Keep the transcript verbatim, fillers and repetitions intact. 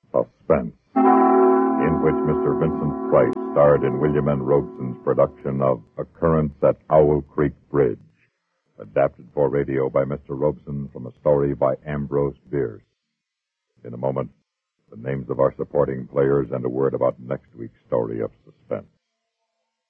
Suspense, in which Mister Vincent Price starred in William N. Robeson's production of Occurrence at Owl Creek Bridge, adapted for radio by Mister Robeson from a story by Ambrose Bierce. In a moment, the names of our supporting players and a word about next week's story of suspense.